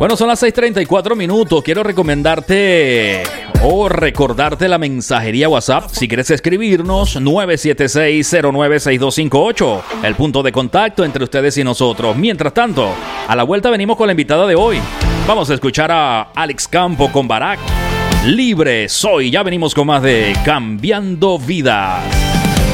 Bueno, son las 6:34 minutos. Quiero recomendarte o recordarte la mensajería WhatsApp. Si quieres escribirnos, 976-096258. El punto de contacto entre ustedes y nosotros. Mientras tanto, a la vuelta venimos con la invitada de hoy. Vamos a escuchar a Alex Campo con Barack. Libre soy. Ya venimos con más de Cambiando Vidas.